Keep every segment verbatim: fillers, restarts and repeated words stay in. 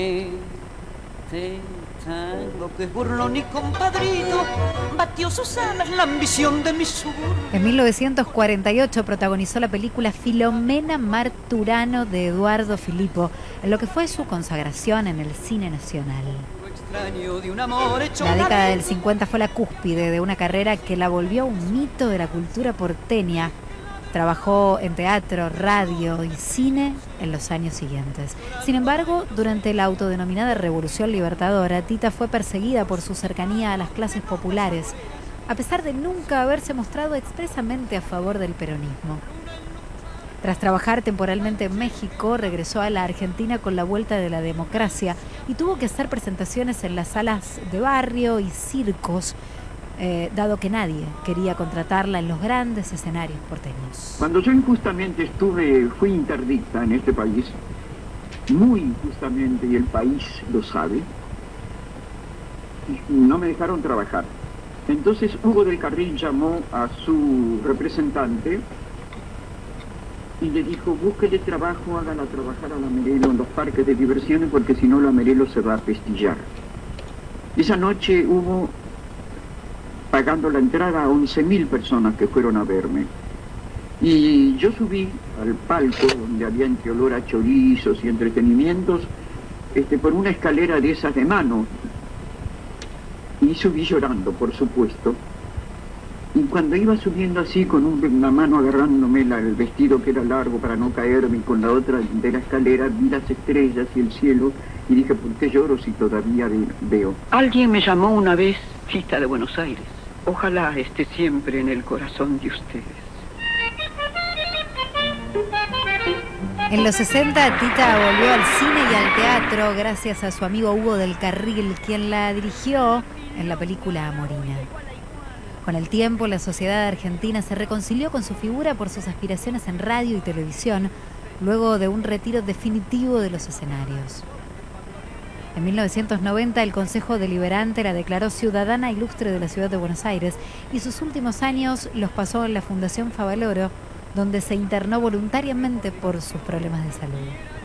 Este tango que es burlón y compadrito batió sus alas la ambición de mi sur. En mil novecientos cuarenta y ocho protagonizó la película Filomena Marturano de Eduardo Filippo, en lo que fue su consagración en el cine nacional. La década del cincuenta fue la cúspide de una carrera que la volvió un mito de la cultura porteña. Trabajó en teatro, radio y cine en los años siguientes. Sin embargo, durante la autodenominada Revolución Libertadora, Tita fue perseguida por su cercanía a las clases populares, a pesar de nunca haberse mostrado expresamente a favor del peronismo. Tras trabajar temporalmente en México, regresó a la Argentina con la vuelta de la democracia y tuvo que hacer presentaciones en las salas de barrio y circos, Eh, dado que nadie quería contratarla en los grandes escenarios porteños. Cuando yo injustamente estuve, fui interdicta en este país, muy injustamente, y el país lo sabe, y no me dejaron trabajar. Entonces Hugo del Carril llamó a su representante y le dijo: búsquele trabajo, hágala trabajar a la Merelo en los parques de diversiones, porque si no la Merelo se va a pestillar. Esa noche hubo, pagando la entrada, a once mil personas que fueron a verme. Y yo subí al palco, donde había entre olor a chorizos y entretenimientos, este, por una escalera de esas de mano. Y subí llorando, por supuesto. Y cuando iba subiendo así, con una mano agarrándome la, el vestido que era largo para no caerme, y con la otra de la escalera, vi las estrellas y el cielo, y dije: ¿por qué lloro si todavía veo? Alguien me llamó una vez, Chita de Buenos Aires. Ojalá esté siempre en el corazón de ustedes. En los sesenta, Tita volvió al cine y al teatro gracias a su amigo Hugo del Carril, quien la dirigió en la película Amorina. Con el tiempo, la sociedad argentina se reconcilió con su figura por sus aspiraciones en radio y televisión, luego de un retiro definitivo de los escenarios. En mil novecientos noventa, el Consejo Deliberante la declaró ciudadana ilustre de la ciudad de Buenos Aires y sus últimos años los pasó en la Fundación Favaloro, donde se internó voluntariamente por sus problemas de salud.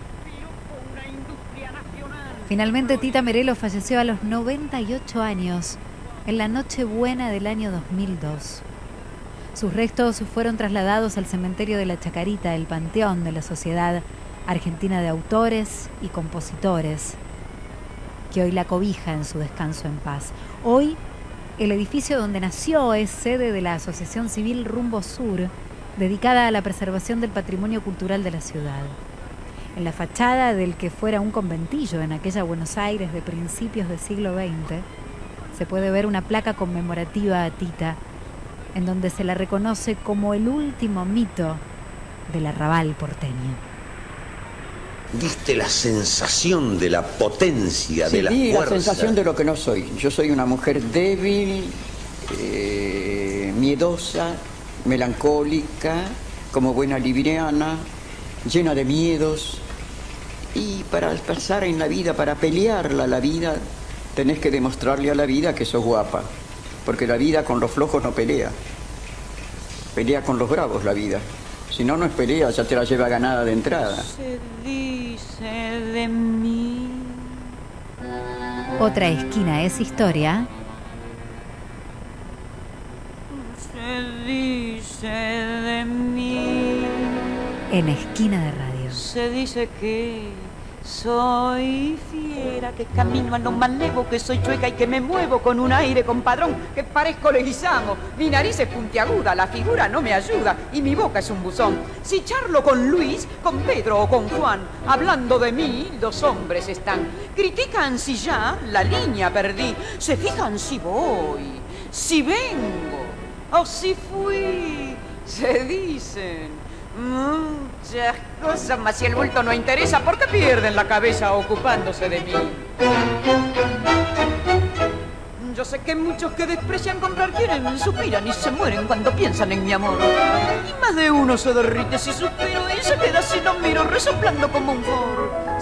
Finalmente, Tita Merelo falleció a los noventa y ocho años, en la Nochebuena del año dos mil dos. Sus restos fueron trasladados al cementerio de la Chacarita, el panteón de la Sociedad Argentina de Autores y Compositores, que hoy la cobija en su descanso en paz. Hoy, el edificio donde nació es sede de la Asociación Civil Rumbo Sur, dedicada a la preservación del patrimonio cultural de la ciudad. En la fachada del que fuera un conventillo en aquella Buenos Aires de principios del siglo veinte, se puede ver una placa conmemorativa a Tita, en donde se la reconoce como el último mito del arrabal porteño. Diste la sensación de la potencia, sí, de la di fuerza. La sensación de lo que no soy. Yo soy una mujer débil, eh, miedosa, melancólica, como buena libriana, llena de miedos. Y para pasar en la vida, para pelearla la vida, tenés que demostrarle a la vida que sos guapa. Porque la vida con los flojos no pelea. Pelea con los bravos la vida. Si no, no es pelea, ya te la lleva ganada de entrada. Se dice de mí. Otra esquina es historia. Se dice de mí. En Esquina de Radio. Se dice que soy fiera, que camino a lo malevo, que soy chueca y que me muevo con un aire compadrón, que parezco leguizamo, mi nariz es puntiaguda, la figura no me ayuda y mi boca es un buzón. Si charlo con Luis, con Pedro o con Juan, hablando de mí, los hombres están. Critican si ya la línea perdí, se fijan si voy, si vengo o si fui, se dicen muchas cosas, mas si el bulto no interesa, ¿por qué pierden la cabeza ocupándose de mí? Yo sé que muchos que desprecian comprar quieren, suspiran y se mueren cuando piensan en mi amor. Y más de uno se derrite si suspiro y se queda si lo miro resoplando como un forro.